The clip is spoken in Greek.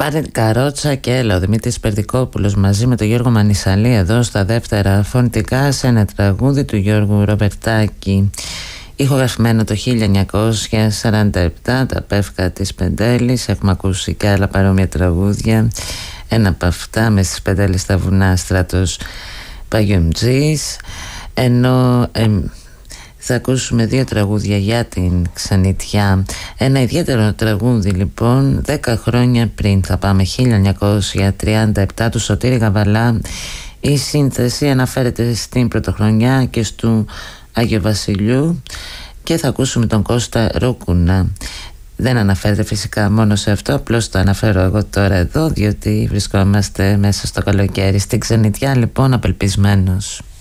Πάρε καρότσα και έλα. Ο Δημήτρης Περδικόπουλος μαζί με τον Γιώργο Μανισαλή εδώ στα δεύτερα φωνητικά σε ένα τραγούδι του Γιώργου Ροπερτάκη. Ηχογραφημένο το 1947, τα πεύκα της Πεντέλης. Έχουμε ακούσει και άλλα παρόμοια τραγούδια. Ένα από αυτά με στις Πεντέλης στα βουνά, Στράτος Παγιομτζής. Ενώ θα ακούσουμε δύο τραγούδια για την Ξενιτιά. Ένα ιδιαίτερο τραγούδι λοιπόν, 10 χρόνια πριν, θα πάμε 1937, του Σωτήρη Γαβαλά. Η σύνθεση αναφέρεται στην Πρωτοχρονιά και στου Άγιο Βασιλιού και θα ακούσουμε τον Κώστα Ρούκουνα. Δεν αναφέρεται φυσικά μόνο σε αυτό, απλώς το αναφέρω εγώ τώρα εδώ, διότι βρισκόμαστε μέσα στο καλοκαίρι. Στην Ξενιτιά λοιπόν, απελπισμένος.